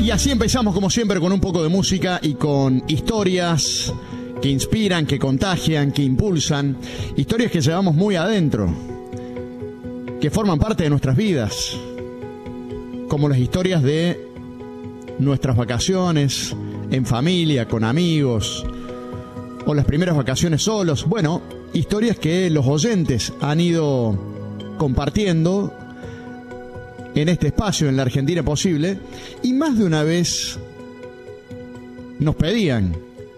Y así empezamos, como siempre, con un poco de música y con historias que inspiran, que contagian, que impulsan. Historias que llevamos muy adentro, que forman parte de nuestras vidas, como las historias de nuestras vacaciones en familia, con amigos, o las primeras vacaciones solos. Bueno, historias que los oyentes han ido compartiendo en este espacio, en la Argentina Posible, y más de una vez nos pedían: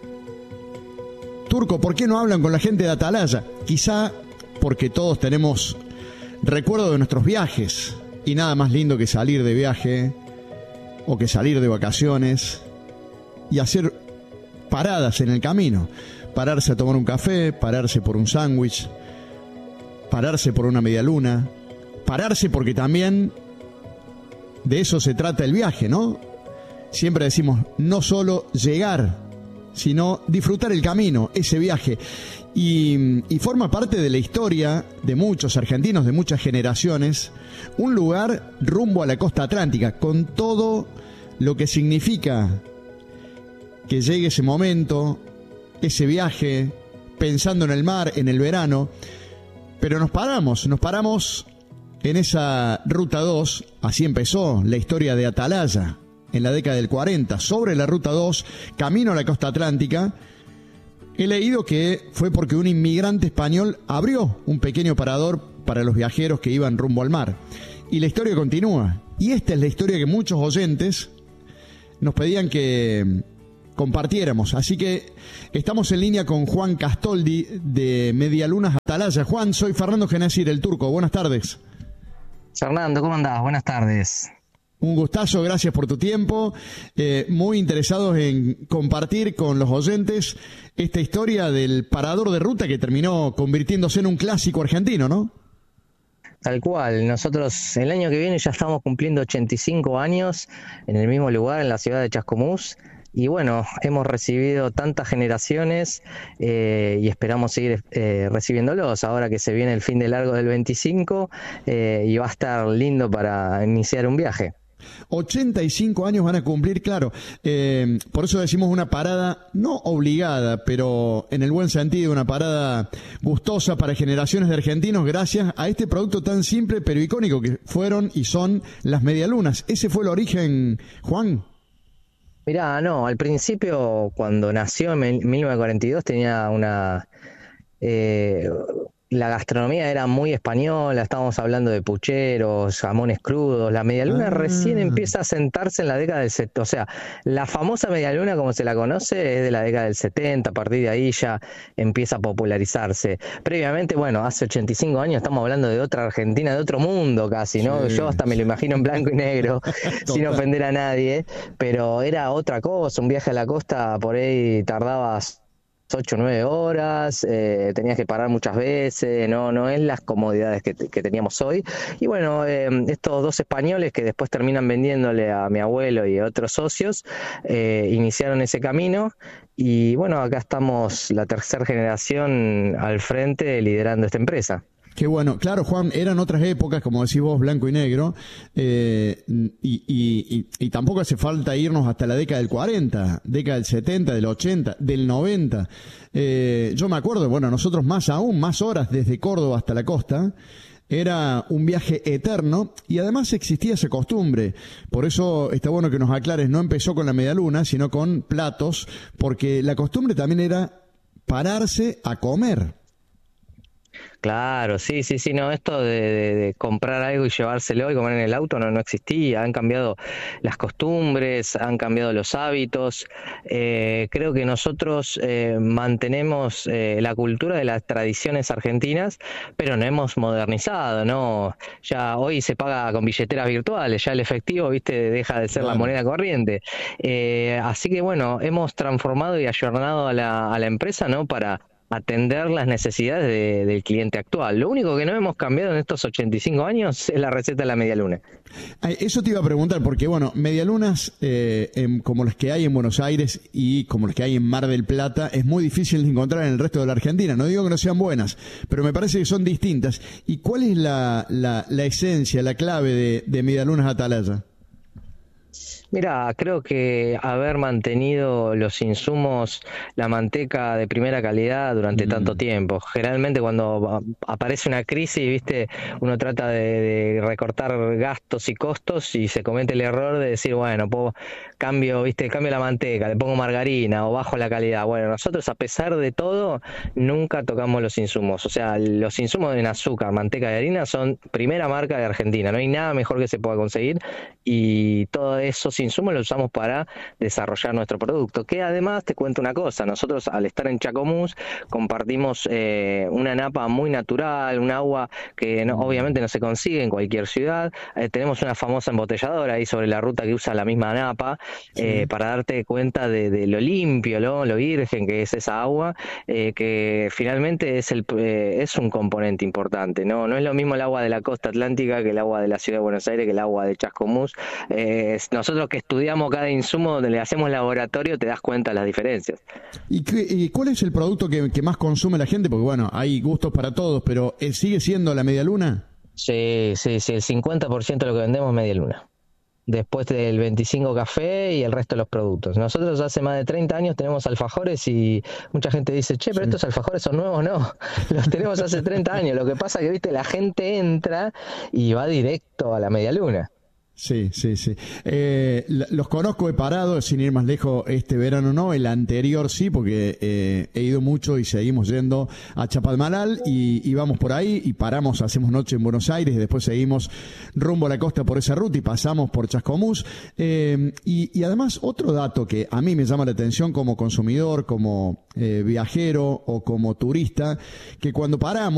Turco, ¿por qué no hablan con la gente de Atalaya? Quizá porque todos tenemos recuerdo de nuestros viajes, y nada más lindo que salir de viaje o que salir de vacaciones y hacer paradas en el camino, pararse a tomar un café, pararse por un sándwich, pararse por una medialuna, pararse porque también de eso se trata el viaje, ¿no? Siempre decimos no solo llegar, sino disfrutar el camino, ese viaje. Y forma parte de la historia de muchos argentinos, de muchas generaciones, un lugar rumbo a la costa atlántica, con todo lo que significa que llegue ese momento, ese viaje, pensando en el mar, en el verano. Pero nos paramos en esa Ruta 2, así empezó la historia de Atalaya, en la década del 40, sobre la Ruta 2, camino a la costa atlántica. He leído que fue porque un inmigrante español abrió un pequeño parador para los viajeros que iban rumbo al mar. Y la historia continúa. Y esta es la historia que muchos oyentes nos pedían que compartiéramos. Así que estamos en línea con Juan Castoldi de Medialunas Atalaya. Juan, soy Fernando Genasir, el Turco. Buenas tardes. Fernando, ¿cómo andás? Buenas tardes. Un gustazo, gracias por tu tiempo. Muy interesados en compartir con los oyentes esta historia del parador de ruta que terminó convirtiéndose en un clásico argentino, ¿no? Tal cual. Nosotros el año que viene ya estamos cumpliendo 85 años en el mismo lugar, en la ciudad de Chascomús. Y bueno, hemos recibido tantas generaciones y esperamos seguir recibiéndolos ahora que se viene el fin de largo del 25 y va a estar lindo para iniciar un viaje. 85 años van a cumplir, claro. Por eso decimos una parada no obligada, pero en el buen sentido, una parada gustosa para generaciones de argentinos gracias a este producto tan simple pero icónico que fueron y son las medialunas. ¿Ese fue el origen, Juan? Mirá, no, al principio cuando nació en 1942 tenía la gastronomía era muy española, estábamos hablando de pucheros, jamones crudos. La medialuna recién empieza a sentarse en la década del 70, o sea, la famosa medialuna como se la conoce es de la década del 70, a partir de ahí ya empieza a popularizarse. Previamente, bueno, hace 85 años estamos hablando de otra Argentina, de otro mundo casi, ¿no? Sí. Yo hasta me lo imagino en blanco y negro, sin ofender a nadie, pero era otra cosa. Un viaje a la costa por ahí tardabas 8 o 9 horas, tenías que parar muchas veces, no es las comodidades que teníamos hoy. Y bueno, estos dos españoles que después terminan vendiéndole a mi abuelo y a otros socios, iniciaron ese camino. Y bueno, acá estamos la tercera generación al frente liderando esta empresa. Qué bueno. Claro, Juan, eran otras épocas, como decís vos, blanco y negro, y tampoco hace falta irnos hasta la década del 40, década del 70, del 80, del 90. Yo me acuerdo, bueno, nosotros más horas desde Córdoba hasta la costa. Era un viaje eterno y además existía esa costumbre. Por eso está bueno que nos aclares, no empezó con la medialuna, sino con platos, porque la costumbre también era pararse a comer. Claro, sí, no, esto de comprar algo y llevárselo y comer en el auto no existía. Han cambiado las costumbres, han cambiado los hábitos. Creo que nosotros mantenemos la cultura de las tradiciones argentinas, pero no hemos modernizado, ¿no? Ya hoy se paga con billeteras virtuales, ya el efectivo, viste, deja de ser la moneda corriente. Así que bueno, hemos transformado y ayornado a la empresa, ¿no? Para atender las necesidades del cliente actual. Lo único que no hemos cambiado en estos 85 años es la receta de la medialuna. Eso te iba a preguntar, porque bueno, medialunas como las que hay en Buenos Aires y como las que hay en Mar del Plata es muy difícil de encontrar en el resto de la Argentina. No digo que no sean buenas, pero me parece que son distintas. ¿Y cuál es la esencia, la clave de Medialunas Atalaya? Mira, creo que haber mantenido los insumos, la manteca de primera calidad durante tanto Mm, tiempo. Generalmente cuando aparece una crisis, viste, uno trata de recortar gastos y costos y se comete el error de decir, bueno, cambio la manteca, le pongo margarina o bajo la calidad. Bueno, nosotros a pesar de todo nunca tocamos los insumos. O sea, los insumos en azúcar, manteca y harina son primera marca de Argentina. No hay nada mejor que se pueda conseguir y todos esos insumos los usamos para desarrollar nuestro producto. Que además te cuento una cosa, nosotros al estar en Chacomús compartimos una napa muy natural, un agua que mm, obviamente no se consigue en cualquier ciudad. Tenemos una famosa embotelladora ahí sobre la ruta que usa la misma napa sí. para darte cuenta de lo limpio, ¿no? Lo virgen que es esa agua, que finalmente es un componente importante, ¿no? No es lo mismo el agua de la costa atlántica que el agua de la ciudad de Buenos Aires, que el agua de Chascomús. Nosotros que estudiamos cada insumo, donde le hacemos laboratorio, te das cuenta de las diferencias. ¿Y cuál es el producto que más consume la gente? Porque bueno, hay gustos para todos, pero ¿sigue siendo la media luna? Sí, sí, sí, el 50% de lo que vendemos es media luna. Después del 25 café y el resto de los productos. Nosotros hace más de 30 años tenemos alfajores y mucha gente dice, che, pero Sí. estos alfajores son nuevos. No, los tenemos hace 30 años. Lo que pasa que, viste, la gente entra y va directo a la media luna. Sí, sí, sí. Los conozco, he parado, sin ir más lejos, este verano no, el anterior sí, porque he ido mucho y seguimos yendo a Chapadmalal y vamos por ahí y paramos, hacemos noche en Buenos Aires y después seguimos rumbo a la costa por esa ruta y pasamos por Chascomús. Y además otro dato que a mí me llama la atención como consumidor, como viajero o como turista, que cuando paramos,